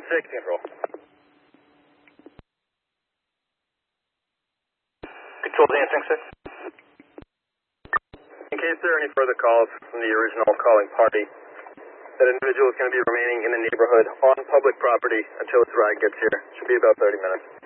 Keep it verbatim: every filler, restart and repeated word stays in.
Six control. Control to answering six. In case there are any further calls from the original calling party, that individual is going to be remaining in the neighborhood on public property until his ride gets here. Should be about thirty minutes.